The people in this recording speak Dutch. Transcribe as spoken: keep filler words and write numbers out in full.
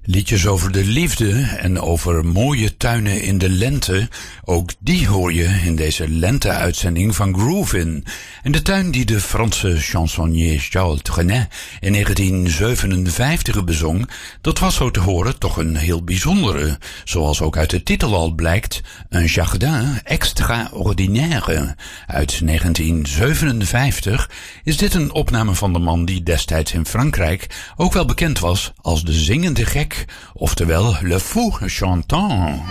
Liedjes over de liefde en over mooie tuinen in de lente, ook die hoor je in deze lente-uitzending van Groovin. En de tuin die de Franse chansonnier Charles Trenet in negentien zevenenvijftig bezong, dat was zo te horen toch een heel bijzondere, zoals ook uit de titel al blijkt, un jardin extraordinaire. Uit negentien zevenenvijftig is dit een opname van de man die destijds in Frankrijk ook wel bekend was als de zingende gek, oftewel le fou chantant.